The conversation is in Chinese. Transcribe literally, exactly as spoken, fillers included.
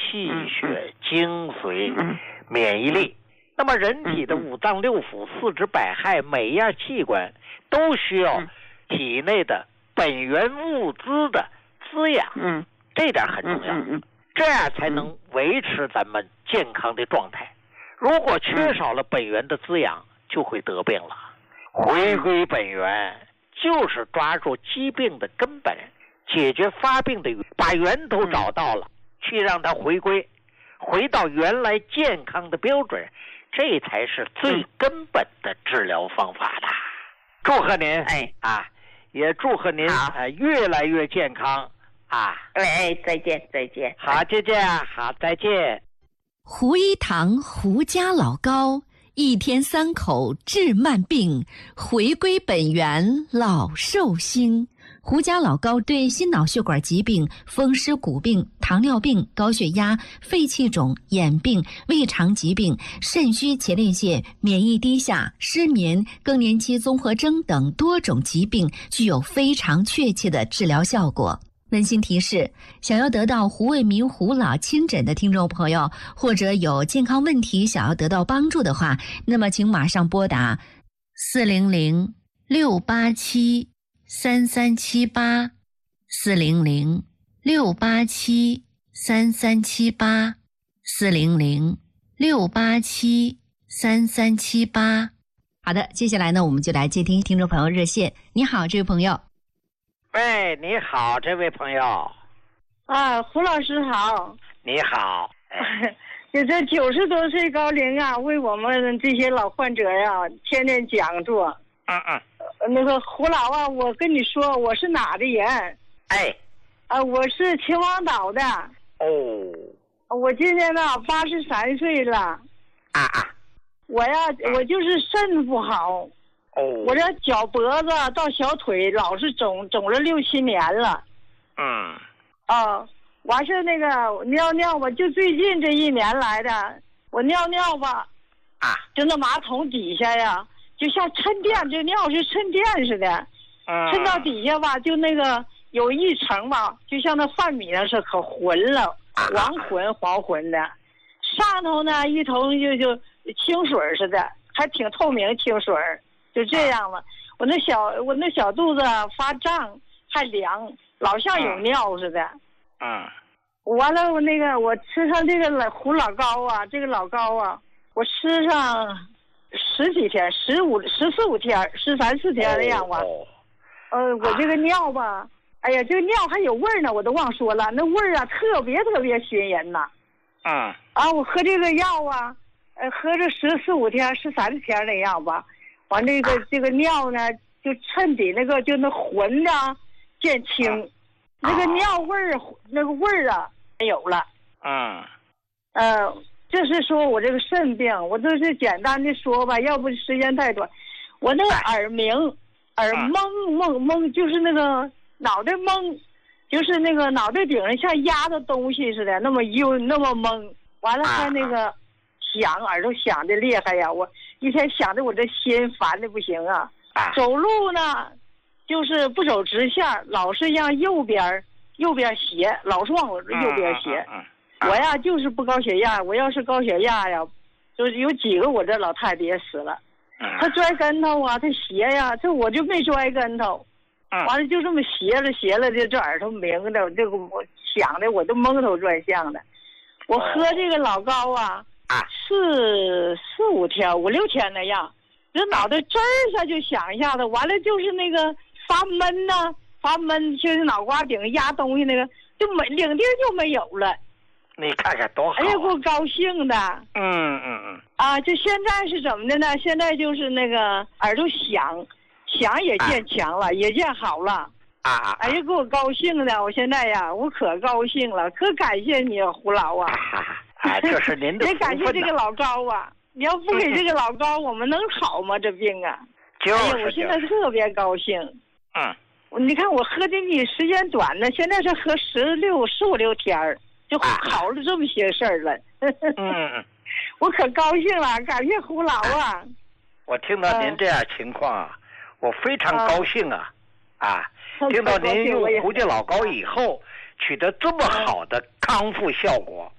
气血、精髓、免疫力。那么人体的五脏六腑、四肢百骸，每一样器官都需要体内的本源物资的滋养，嗯，这点很重要，嗯嗯，这样才能维持咱们健康的状态。如果缺少了本源的滋养，就会得病了。回归本源，就是抓住疾病的根本，解决发病的，把源头找到了，去让它回归，回到原来健康的标准，这才是最根本的治疗方法的。祝贺您，哎啊！也祝贺您啊、呃、越来越健康啊！ 哎，再见再见。 好，再见，好，再见。 胡一堂胡家老高，一天三口治慢病，回归本源老寿星。胡家老高对心脑血管疾病、风湿骨病、糖尿病、高血压、肺气肿、眼病、胃肠疾病、肾虚前列腺、免疫低下、失眠、更年期综合征等多种疾病具有非常确切的治疗效果。温馨提示：想要得到胡卫民胡老亲诊的听众朋友，或者有健康问题想要得到帮助的话，那么请马上拨打四零零六八七三三七八四零零六八七三三七八四零零六八七三三七八。好的，接下来呢，我们就来接听听众朋友热线。你好，这位朋友。 喂，你好，这位朋友。 啊，胡老师好。 你好。 就这九十多岁高龄啊，为我们这些老患者呀、啊，天天讲座。 嗯嗯。 那个胡老啊，我跟你说，我是哪的人？ 哎。 啊，我是秦皇岛的。 哦。 我今年呢八十三岁了。 啊啊。 我呀，我就是肾不好。 哦。 我这脚脖子到小腿老是肿，肿了六七年了。 嗯。 啊，完事那个尿尿吧，就最近这一年来的，我尿尿吧， 啊， 就那马桶底下呀，就像沉淀，这尿是沉淀似的， 嗯， 沉到底下吧，就那个有一层吧，就像那饭米那是可浑了，黄浑黄浑的，上头呢一头就就清水似的，还挺透明清水，就这样了。我那小我那小肚子发胀，还凉，老像有尿似的。 嗯。 完了，我那个我吃上这个老胡老膏啊，这个老膏啊，我吃上十几天，十五十四五天，十三四天那样吧。 哦。 呃，我这个尿吧，哎呀，这个尿还有味儿呢，我都忘说了，那味儿啊特别特别熏人呐。 嗯。 啊，我喝这个药啊，呃，喝着十四五天、十三天那样吧。完这个这个尿呢，就衬底那个就那浑的见清，那个尿味儿那个味儿啊没有了。 嗯。 呃，就是说我这个肾病，我都是简单的说吧，要不时间太短。我那个耳鸣，耳蒙蒙蒙，就是那个脑袋蒙，就是那个脑袋顶上像压着东西似的，那么晕，那么蒙。完了还那个响，耳朵响的厉害呀！我一天想的我这心烦的不行啊。走路呢，就是不走直线，老是让右边右边斜，老是往我右边斜。我呀就是不高血压，我要是高血压呀，就是有几个我这老太太也死了。她摔跟头啊，她斜呀，这我就没摔跟头。完了就这么斜了斜了的，这耳朵鸣的，这个我想的我都蒙头转向的。我喝这个老膏啊，四四五天五六天那样，这脑袋吱儿一下就响一下子，完了就是那个发闷呐、啊，发闷，就是脑瓜顶压东西那个，就没领地就没有了。 你看看多好、啊！ 哎呀，给我高兴的。 嗯嗯嗯。 啊，就现在是怎么的呢？现在就是那个耳朵响，响也见强了，啊、也见好了。 啊！ 哎呀，给我高兴的！我现在呀，我可高兴了，可感谢你，胡老啊！ 啊，这是您的福分。 也感谢这个老高啊！你要不给这个老高，我们能好吗？这病啊！ 就是。 哎呀，我现在特别高兴。 嗯。 你看我喝的你时间短呢，现在是喝十六十五六天儿，就好了这么些事儿了。 嗯。 我可高兴了，感谢胡老啊！ 我听到您这样情况啊，我非常高兴啊！啊。听到您用胡家老膏以后取得这么好的康复效果，